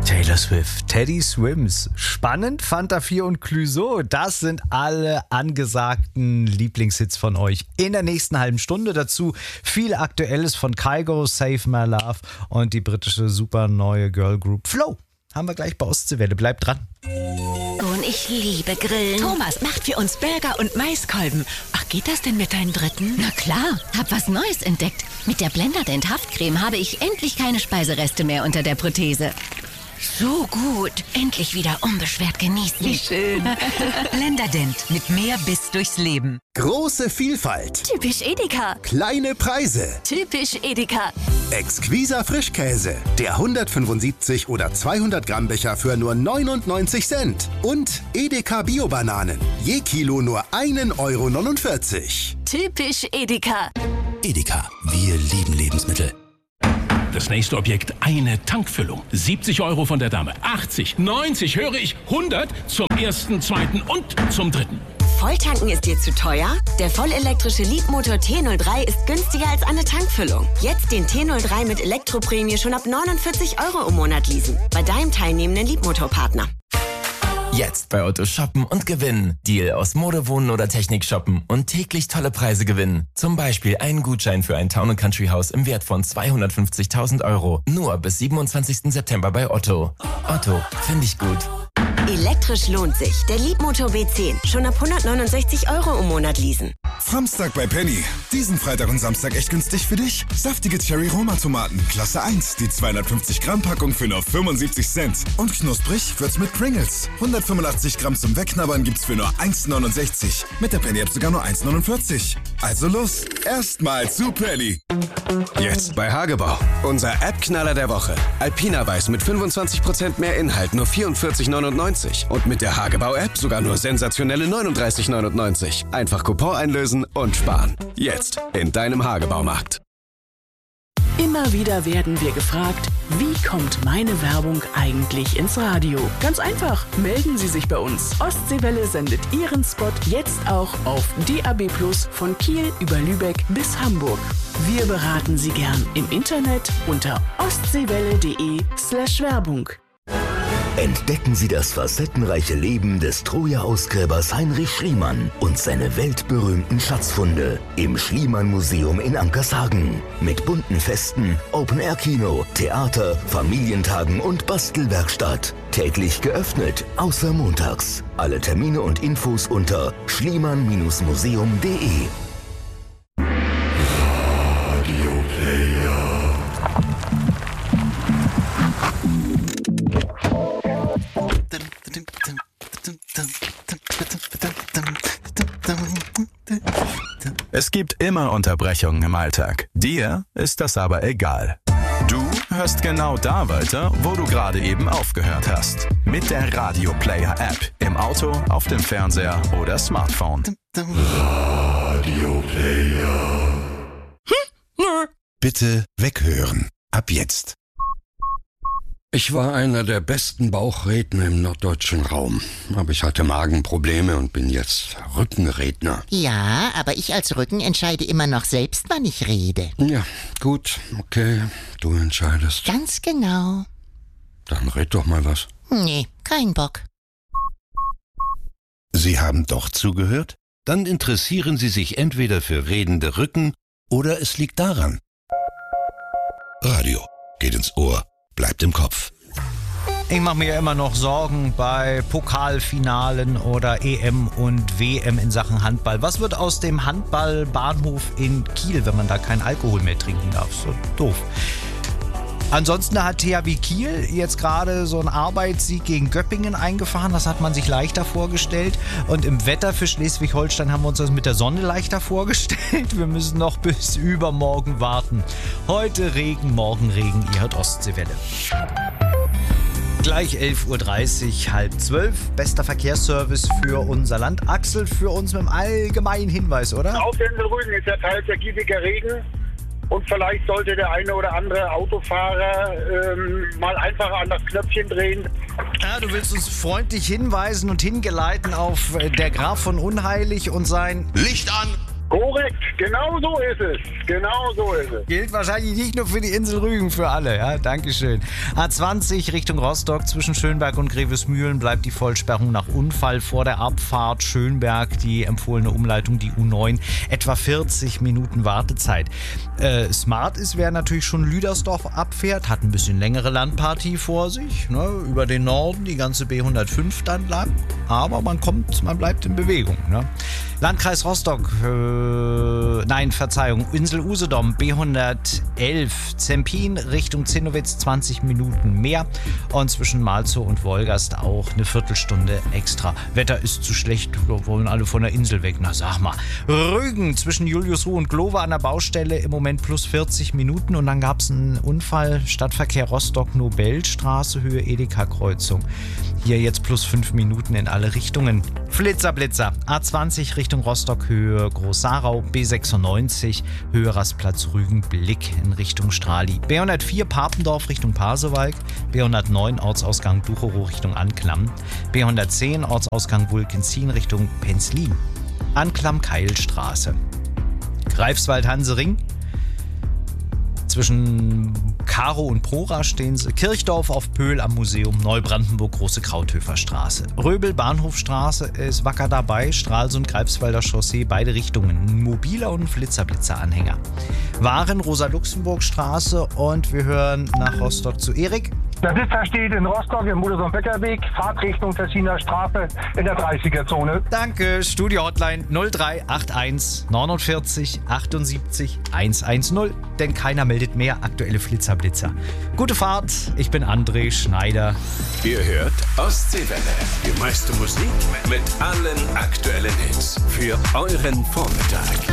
Taylor Swift, Teddy Swims, Spannend, Fanta 4 und Clouseau. Das sind alle angesagten Lieblingshits von euch in der nächsten halben Stunde. Dazu viel Aktuelles von Kygo, Save My Love und die britische super neue Girl Group Flow. Haben wir gleich bei Ostseewelle. Bleibt dran. Und ich liebe Grillen. Thomas macht für uns Burger und Maiskolben. Ach, geht das denn mit deinen Dritten? Na klar, hab was Neues entdeckt. Mit der Blenderdent Haftcreme habe ich endlich keine Speisereste mehr unter der Prothese. So gut. Endlich wieder unbeschwert genießen. Wie schön. Blenderdent mit mehr Biss durchs Leben. Große Vielfalt. Typisch Edeka. Kleine Preise. Typisch Edeka. Exquiser Frischkäse. Der 175 oder 200 Gramm Becher für nur 99 Cent. Und Edeka Bio-Bananen. Je Kilo nur 1,49 Euro. Typisch Edeka. Edeka, wir lieben Lebensmittel. Das nächste Objekt, eine Tankfüllung. 70 Euro von der Dame. 80, 90, höre ich, 100 zum ersten, zweiten und zum dritten. Volltanken ist dir zu teuer? Der vollelektrische Leapmotor T03 ist günstiger als eine Tankfüllung. Jetzt den T03 mit Elektroprämie schon ab 49 Euro im Monat leasen. Bei deinem teilnehmenden Leapmotor-Partner. Jetzt bei Otto shoppen und gewinnen. Deal aus Mode, Wohnen oder Technik shoppen und täglich tolle Preise gewinnen. Zum Beispiel einen Gutschein für ein Town & Country Haus im Wert von 250.000 Euro. Nur bis 27. September bei Otto. Otto, finde ich gut. Elektrisch lohnt sich. Der Leapmotor B10. Schon ab 169 Euro im Monat leasen. Samstag bei Penny. Diesen Freitag und Samstag echt günstig für dich? Saftige Cherry-Roma-Tomaten, Klasse 1. Die 250 Gramm Packung für nur 75 Cent. Und knusprig wird's mit Pringles. 185 Gramm zum Wegknabbern gibt's für nur 1,69. Mit der Penny-App sogar nur 1,49. Also los, erstmal zu Penny. Jetzt bei Hagebau. Unser App-Knaller der Woche. Alpina Weiß mit 25% mehr Inhalt, nur 44,99. Und mit der Hagebau-App sogar nur sensationelle 39,99. Einfach Coupon einlösen und sparen. Jetzt in deinem Hagebaumarkt. Immer wieder werden wir gefragt, wie kommt meine Werbung eigentlich ins Radio? Ganz einfach, melden Sie sich bei uns. Ostseewelle sendet Ihren Spot jetzt auch auf DAB+ von Kiel über Lübeck bis Hamburg. Wir beraten Sie gern im Internet unter ostseewelle.de/Werbung. Entdecken Sie das facettenreiche Leben des Troja-Ausgräbers Heinrich Schliemann und seine weltberühmten Schatzfunde im Schliemann-Museum in Ankershagen. Mit bunten Festen, Open-Air-Kino, Theater, Familientagen und Bastelwerkstatt. Täglich geöffnet, außer montags. Alle Termine und Infos unter schliemann-museum.de. Es gibt immer Unterbrechungen im Alltag. Dir ist das aber egal. Du hörst genau da weiter, wo du gerade eben aufgehört hast. Mit der Radio Player App. Im Auto, auf dem Fernseher oder Smartphone. Radio Player. Bitte weghören. Ab jetzt. Ich war einer der besten Bauchredner im norddeutschen Raum. Aber ich hatte Magenprobleme und bin jetzt Rückenredner. Ja, aber ich als Rücken entscheide immer noch selbst, wann ich rede. Ja, gut, okay, du entscheidest. Ganz genau. Dann red doch mal was. Nee, kein Bock. Sie haben doch zugehört? Dann interessieren Sie sich entweder für redende Rücken oder es liegt daran. Radio geht ins Ohr. Bleibt im Kopf. Ich mache mir immer noch Sorgen bei Pokalfinalen oder EM und WM in Sachen Handball. Was wird aus dem Handballbahnhof in Kiel, wenn man da keinen Alkohol mehr trinken darf? So doof. Ansonsten hat THW Kiel jetzt gerade so einen Arbeitssieg gegen Göppingen eingefahren. Das hat man sich leichter vorgestellt. Und im Wetter für Schleswig-Holstein haben wir uns das mit der Sonne leichter vorgestellt. Wir müssen noch bis übermorgen warten. Heute Regen, morgen Regen. Ihr hört Ostseewelle. Gleich 11.30 Uhr, 11:30. Bester Verkehrsservice für unser Land. Axel, für uns mit einem allgemeinen Hinweis, oder? Auf der Insel Rügen ist ja teils ergiebiger Regen. Und vielleicht sollte der eine oder andere Autofahrer mal einfach an das Knöpfchen drehen. Ja, du willst uns freundlich hinweisen und hingeleiten auf der Graf von Unheilig und sein Licht an, Korrekt, genau so ist es. Genau so ist es. Gilt wahrscheinlich nicht nur für die Insel Rügen, für alle. Ja, Dankeschön. A20 Richtung Rostock zwischen Schönberg und Grevesmühlen bleibt die Vollsperrung nach Unfall vor der Abfahrt Schönberg. Die empfohlene Umleitung, die U9, etwa 40 Minuten Wartezeit. Smart ist, wer natürlich schon Lüdersdorf abfährt, hat ein bisschen längere Landpartie vor sich. Ne, über den Norden, die ganze B105 dann lang. Aber man bleibt in Bewegung. Ne? Landkreis Rostock, Insel Usedom, B111, Zempin Richtung Zinnowitz 20 Minuten mehr und zwischen Malzow und Wolgast auch eine Viertelstunde extra. Wetter ist zu schlecht, wir wollen alle von der Insel weg. Na sag mal. Rügen zwischen Juliusruh und Glover an der Baustelle im Moment plus 40 Minuten und dann gab es einen Unfall, Stadtverkehr Rostock-Nobelstraße, Höhe Edeka-Kreuzung. Hier jetzt plus 5 Minuten in alle Richtungen. Flitzer, A20 Richtung Rostock, Höhe Groß-Sarau, B96, Höhe Rastplatz Rügen-Blick in Richtung Strahli. B104 Papendorf Richtung Pasewalk, B109 Ortsausgang Ducherow Richtung Anklam, B110 Ortsausgang Wulkenzin Richtung Penzlin, Anklam-Keilstraße. Greifswald-Hansering, zwischen Karo und Prora stehen sie. Kirchdorf auf Pöhl am Museum, Neubrandenburg, Große Krauthöferstraße. Röbel, Bahnhofstraße ist wacker dabei, Stralsund, Greifswalder Chaussee, beide Richtungen. Ein mobiler und ein Flitzer-Blitzer-Anhänger. Waren, Rosa-Luxemburg-Straße und wir hören nach Rostock zu Erik. Der Blitzer steht in Rostock im Mudersdorf-Beckerweg, Fahrtrichtung Tessiner Straße in der 30er-Zone. Danke, Studio-Hotline 0381 49 78 110, denn keiner meldet mehr aktuelle Flitzer-Blitzer. Gute Fahrt, ich bin André Schneider. Ihr hört Ostseewelle, die meiste Musik mit allen aktuellen Hits für euren Vormittag.